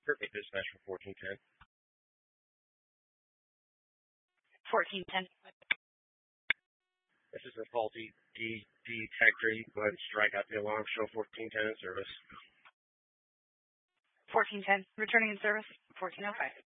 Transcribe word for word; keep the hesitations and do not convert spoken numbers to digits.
Perfect dispatch for fourteen ten. fourteen ten. This is a faulty D detector. You can go ahead and strike out the alarm. Show fourteen ten in service. fourteen ten. Returning in service. fourteen oh five.